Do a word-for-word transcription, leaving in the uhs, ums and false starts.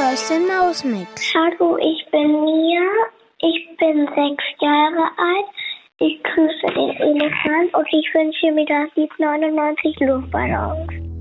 hörst den Mausmix. Hallo, ich bin Mia. Ich bin sechs Jahre alt. Ich grüße den Elefant und ich wünsche mir das Lied neunundneunzig Luftballons.